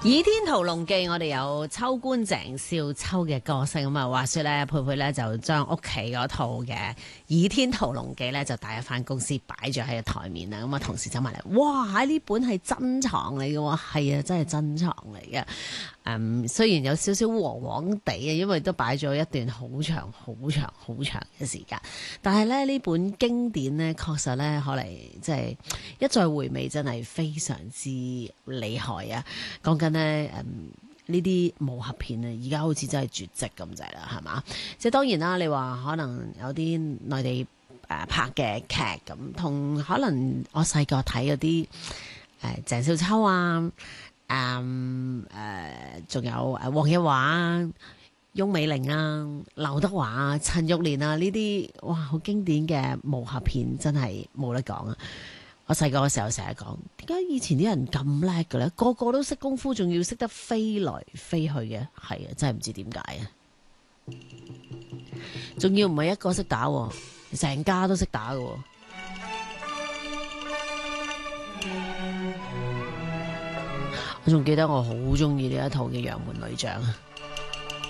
倚天屠龍記，我哋有秋官鄭少秋嘅歌聲咁啊！話說咧，佩佩咧就將屋企嗰套嘅《倚天屠龍記》咧就帶咗翻公司擺咗喺個台面啦。咁啊，同事走埋嚟，哇！呢本係珍藏嚟嘅喎，係啊，真係珍藏嚟嘅。雖然有少少黃黃地啊，因為都擺咗一段好長、好長、好長嘅時間，但係咧呢本經典咧，確實咧可嚟即係一再回味，真係非常之厲害啊！講緊呢啲武俠片啊，而家好似真係絕跡咁滯啦，係嘛？即係當然啦，你話可能有啲內地拍嘅劇咁，同可能我細個睇嗰啲鄭少秋啊。仲有黃日華啊、翁美玲啊、劉德華啊、陳玉蓮啊呢啲，哇，好經典嘅武俠片，真係冇得講啊！我細個嘅時候成日講，點解以前啲人咁叻嘅咧？個個都識功夫，仲要識得飛來飛去嘅，係啊，真係唔知點解啊！仲要唔係一個識打，成家都識打嘅。我仲記得我好中意呢一套嘅《楊門女將》啊！